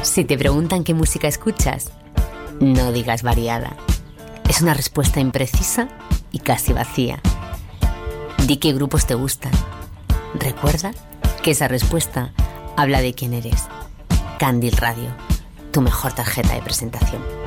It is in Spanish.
Si te preguntan qué música escuchas, no digas variada. Es una respuesta imprecisa y casi vacía. Di qué grupos te gustan. Recuerda que esa respuesta habla de quién eres. Candil Radio, tu mejor tarjeta de presentación.